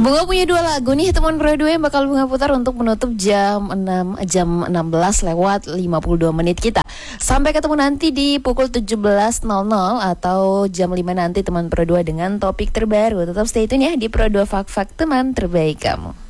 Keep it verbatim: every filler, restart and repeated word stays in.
Bunga punya dua lagu nih teman Pro dua yang bakal Bunga putar untuk menutup jam enam jam enam belas lewat lima puluh dua menit kita. Sampai ketemu nanti di pukul tujuh belas nol nol atau jam lima nanti teman Pro dua dengan topik terbaru. Tetap stay tune ya di Pro dua Fak Fak teman terbaik kamu.